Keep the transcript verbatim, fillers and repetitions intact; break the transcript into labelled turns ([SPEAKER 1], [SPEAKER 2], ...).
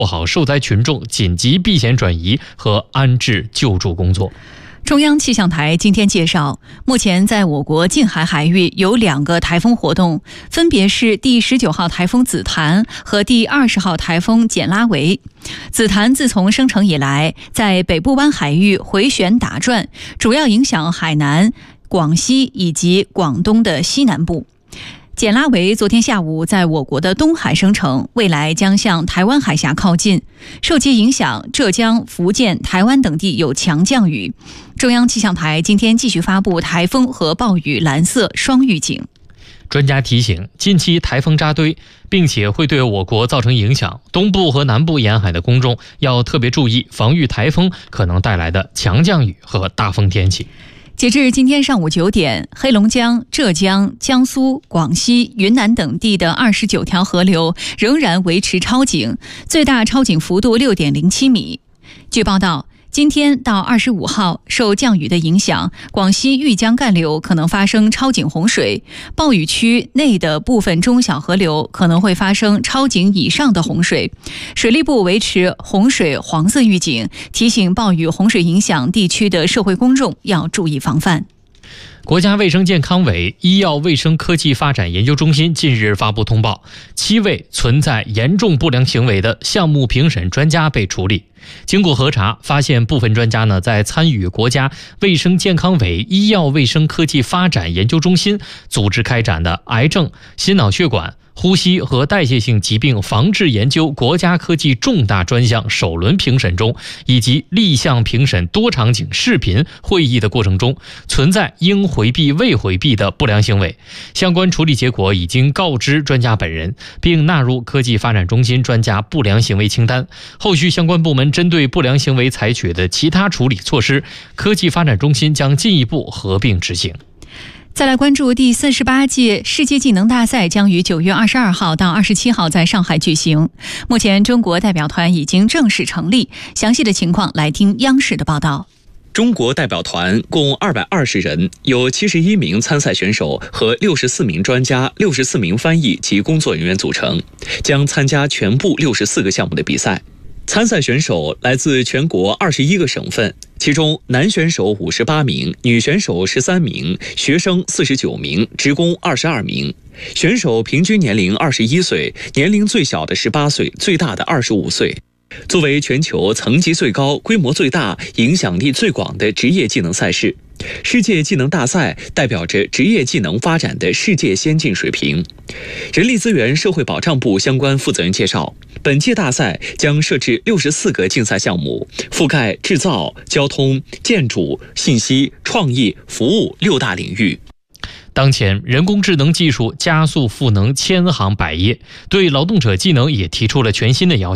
[SPEAKER 1] 做好受灾群众紧急避险转移和安置救助工作。
[SPEAKER 2] 中央气象台今天介绍，目前在我国近海海域有两个台风活动，分别是第十九号台风紫檀和第二十号台风简拉维。紫檀自从生成以来，在北部湾海域回旋打转，主要影响海南、广西以及广东的西南部。简拉维昨天下午在我国的东海生成，未来将向台湾海峡靠近，受其影响，浙江、福建、台湾等地有强降雨。中央气象台今天继续发布台风和暴雨蓝色双预警。
[SPEAKER 1] 专家提醒，近期台风扎堆，并且会对我国造成影响，东部和南部沿海的公众要特别注意，防御台风可能带来的强降雨和大风天气。
[SPEAKER 2] 截至今天上午九点，黑龙江、浙江、江苏、广西、云南等地的二十九条河流仍然维持超警，最大超警幅度 六点零七米。据报道，今天到二十五号，受降雨的影响，广西玉江干流可能发生超警洪水，暴雨区内的部分中小河流可能会发生超警以上的洪水。水利部维持洪水黄色预警，提醒暴雨洪水影响地区的社会公众要注意防范。
[SPEAKER 1] 国家卫生健康委医药卫生科技发展研究中心近日发布通报，七位存在严重不良行为的项目评审专家被处理。经过核查，发现部分专家呢在参与国家卫生健康委医药卫生科技发展研究中心组织开展的癌症、心脑血管、呼吸和代谢性疾病防治研究国家科技重大专项首轮评审中，以及立项评审多场景视频会议的过程中，存在应回避未回避的不良行为。相关处理结果已经告知专家本人，并纳入科技发展中心专家不良行为清单。后续相关部门针对不良行为采取的其他处理措施，科技发展中心将进一步合并执行。
[SPEAKER 2] 再来关注第四十八届世界技能大赛将于九月二十二号到二十七号在上海举行。目前中国代表团已经正式成立，详细的情况来听央视的报道。
[SPEAKER 3] 中国代表团共二百二十人，有七十一名参赛选手和六十四名专家、六十四名翻译及工作人员组成，将参加全部六十四个项目的比赛。参赛选手来自全国二十一个省份，其中男选手五十八名，女选手十三名，学生四十九名，职工二十二名。选手平均年龄二十一岁，年龄最小的十八岁，最大的二十五岁。作为全球层级最高、规模最大、影响力最广的职业技能赛事，世界技能大赛代表着职业技能发展的世界先进水平。人力资源社会保障部相关负责人介绍，本届大赛将设置六十四个竞赛项目，覆盖制造、交通、建筑、信息、创意、服务六大领域。
[SPEAKER 1] 当前，人工智能技术加速赋能千行百业，对劳动者技能也提出了全新的要求。